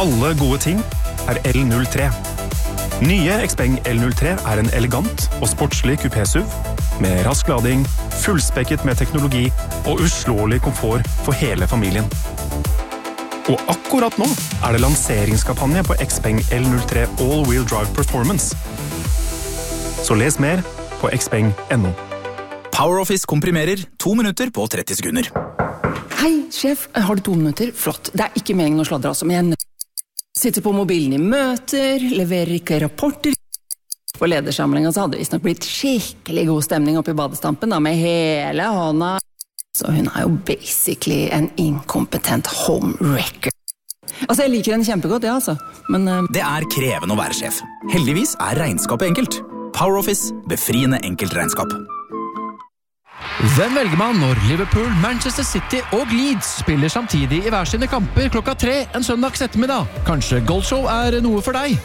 alle gode ting L03. Nye Xpeng L03 en elegant og sportslig kupé-SUV med rask lading, fullspekket med teknologi og uslåelig komfort for hele familien. Og akkurat nå det lanseringskampanje på Xpeng L03 All-Wheel Drive Performance. Så les mer på xpeng.no. PowerOffice komprimerer 2 minutter på 30 sekunder. Hei, sjef. Har du 2 minutter? Flott. Det ikke meningen å sladre, altså, men jeg sitter på mobilen i møter, leverer ikke rapporter. På ledersamlingen så hadde det visst nok blitt skikkelig god stemning oppe i badestampen, da, med hele hånda. Så hun jo basically en inkompetent homewrecker. Altså, jeg liker henne kjempegodt, ja, altså. Men Det krevende å være sjef. Heldigvis regnskapet enkelt. PowerOffice, befriende enkelt regnskap. Hvem velger man når Liverpool, Manchester City og Leeds spiller samtidig i hver sine kamper klokka 3 en søndags ettermiddag? Kanskje Goldshow noe for deg?